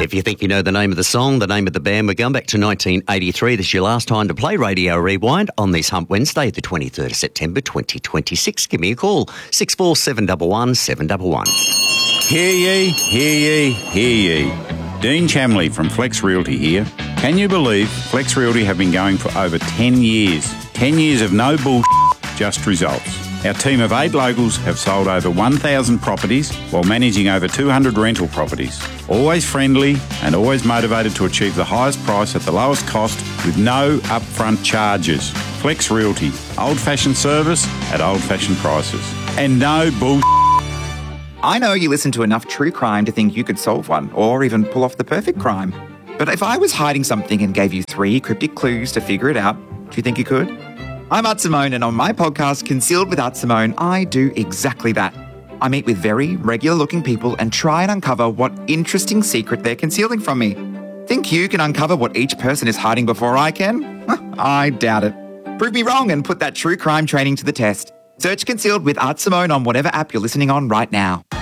If you think you know the name of the song, the name of the band, we're going back to 1983. This is your last time to play Radio Rewind on this Hump Wednesday, the 23rd of September 2026. Give me a call, 64711 711. Hear ye, hear ye, hear ye. Dean Chamley from Flex Realty here. Can you believe Flex Realty have been going for over 10 years? 10 years of no bullshit, just results. Our team of 8 locals have sold over 1,000 properties while managing over 200 rental properties. Always friendly and always motivated to achieve the highest price at the lowest cost with no upfront charges. Flex Realty, old-fashioned service at old-fashioned prices. And no bullshit. I know you listen to enough true crime to think you could solve one or even pull off the perfect crime. But if I was hiding something and gave you 3 cryptic clues to figure it out, do you think you could? I'm Art Simone, and on my podcast, Concealed with Art Simone, I do exactly that. I meet with very regular-looking people and try and uncover what interesting secret they're concealing from me. Think you can uncover what each person is hiding before I can? I doubt it. Prove me wrong and put that true crime training to the test. Search Concealed with Art Simone on whatever app you're listening on right now.